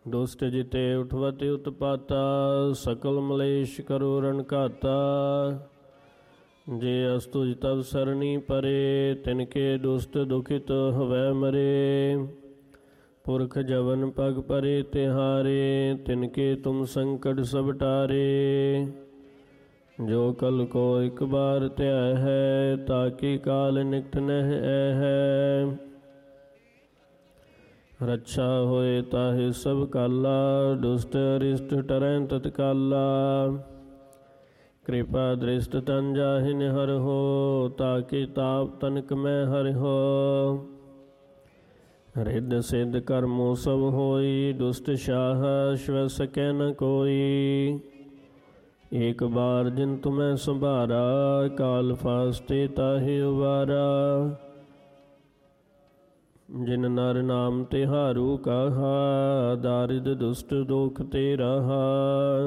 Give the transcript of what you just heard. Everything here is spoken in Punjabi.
ਦੁਸ਼ਟ ਜਿਤੇ ਉਠਵਤੇ ਉਤਪਾਤਾ, ਸਕਲ ਮਲੇਸ਼ ਕਰੋ ਰਨ ਘਾਤਾ। ਜੇ ਅਸਤੁਜ ਤਵ ਸਰਣੀ ਪਰੇ, ਤਿਨਕੇ ਦੁਸ਼ਟ ਦੁਖਿਤ ਹਵੈ ਮਰੇ। ਪੁਰਖ ਜਵਨ ਪਗ ਪਰੇ ਤਿਹਾਰੇ, ਤਿਨਕੇ ਤੁਮ ਸੰਕਟ ਸਭ ਟਾਰੇ। ਜੋ ਕਲ ਕੋ ਇਕ ਬਾਰ ਧਿਆ ਹੈ, ਤਾਕਿ ਕਾਲ ਨਿਕਟ ਨਹਿ ਐ ਹੈ। ਰੱਛਾ ਹੋਏ ਤਾਹਿ ਸਭ ਕਾਲਾ, ਦੁਸ਼ਟ ਅਰਿਸ਼ਟ ਟਰੈ ਤਤਕਾਲਾ। ਕਿਰਪਾ ਦ੍ਰਿਸ਼ਟ ਤਨ ਜਾਹਿ ਨਿਹਰਹੁ, ਤਾਕਿ ਤਾਪ ਤਨਕ ਮੈਂ ਹਰਿਹੁ। ਰਿੱਧ ਸਿੱਧ ਕਰਮੋ ਸਭ ਹੋਈ, ਦੁਸ਼ਟ ਸ਼ਾਹ ਸ਼ਵ ਸਕੈ ਨ ਕੋਈ। ਏਕ ਬਾਰ ਜਿਨ ਤੁਮੈ ਸੰਭਾਰਾ, ਕਾਲ ਫਾਸਤੇ ਤਾਹਿ ਉਬਾਰਾ। ਜਿਨ ਨਰ ਨਾਮ ਤਿਹਾਰੂ ਕਹਾ, ਦਾਰਿਦ ਦੁਸ਼ਟ ਦੁਖ ਤੇ ਰਹਾ।